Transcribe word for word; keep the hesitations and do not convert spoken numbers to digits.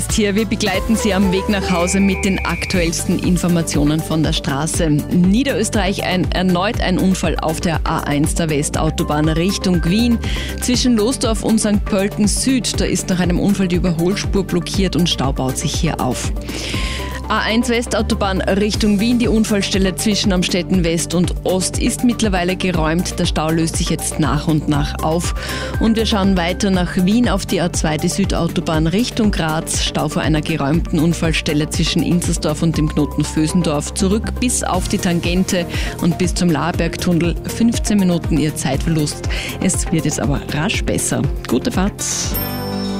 Hier, wir begleiten Sie am Weg nach Hause mit den aktuellsten Informationen von der Straße. Niederösterreich, ein, erneut ein Unfall auf der A eins der Westautobahn Richtung Wien. Zwischen Losdorf und Sankt Pölten Süd, da ist nach einem Unfall die Überholspur blockiert und Stau baut sich hier auf. A eins Westautobahn Richtung Wien, die Unfallstelle zwischen Amstetten West und Ost ist mittlerweile geräumt. Der Stau löst sich jetzt nach und nach auf. Und wir schauen weiter nach Wien auf die A zwei, die Südautobahn Richtung Graz. Stau vor einer geräumten Unfallstelle zwischen Inzersdorf und dem Knoten Vösendorf. Zurück bis auf die Tangente und bis zum Laarbergtunnel. fünfzehn Minuten Ihr Zeitverlust. Es wird jetzt aber rasch besser. Gute Fahrt.